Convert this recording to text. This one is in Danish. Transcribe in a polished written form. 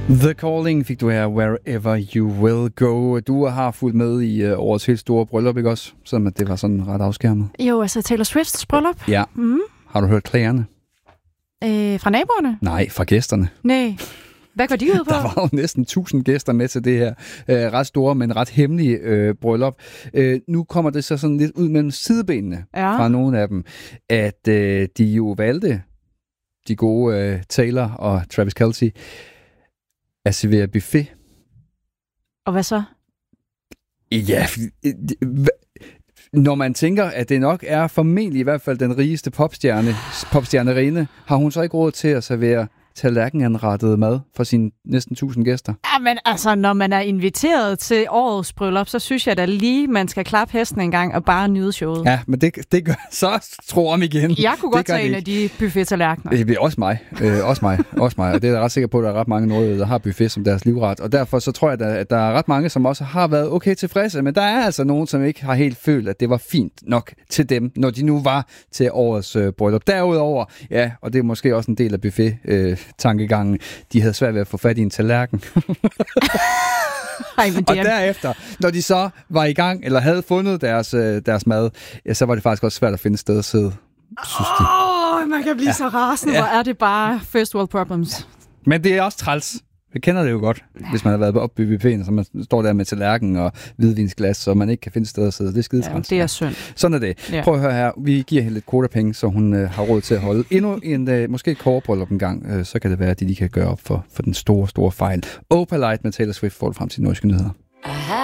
The Calling fik du her, Wherever You Will Go. Du har fulgt med i årets helt store bryllup, ikke også? Selvom det var sådan ret afskærmet. Jo, altså Taylor Swifts bryllup. Ja. Mm. Har du hørt klagerne? Fra naboerne? Nej, fra gæsterne. Nej. Hvad går de ud på? Der var jo næsten 1000 gæster med til det her ret store, men ret hemmelige bryllup. Nu kommer det så sådan lidt ud mellem sidebenene fra nogle af dem, at de jo valgte, de gode Taylor og Travis Kelce, at servere buffet. Og hvad så? Ja, når man tænker, at det nok er formentlig i hvert fald den rigeste popstjernerinde, har hun så ikke råd til at servere tallerkenanrettet mad for sine næsten 1000 gæster? Ja, men altså, når man er inviteret til årets bryllup, så synes jeg da lige, man skal klappe hesten en gang og bare nyde showet. Ja, men det gør så tro om igen. Jeg kunne godt tage en af de buffet-tallerkener. Det er også mig. Også mig. Og det er jeg ret sikker på, at der er ret mange nordjyder, der har buffet som deres livret. Og derfor så tror jeg, at der er ret mange, som også har været okay tilfredse. Men der er altså nogen, som ikke har helt følt, at det var fint nok til dem, når de nu var til årets bryllup. Derudover, ja, og det er måske også en del af buffet-tankegangen, de havde svært ved at få fat i en tallerken. Ej, og derefter, når de så var i gang, eller havde fundet deres mad, ja, så var det faktisk også svært at finde et sted at sidde, synes de. Man kan blive så rasende, hvor er det bare first world problems. Men det er også træls. Jeg kender det jo godt, hvis man har været oppe i buffeten, så man står der med tallerken og hvidvinsglas, så man ikke kan finde et sted at sidde. Det er skide træls. Det er synd. Sådan er det. Ja. Prøv at høre her. Vi giver hende lidt kvotapenge, så hun har råd til at holde endnu en, måske et kårebryllup en gang. Så kan det være, at de kan gøre op for den store, store fejl. Opalite med Taylor Swift får du frem til norske nyheder.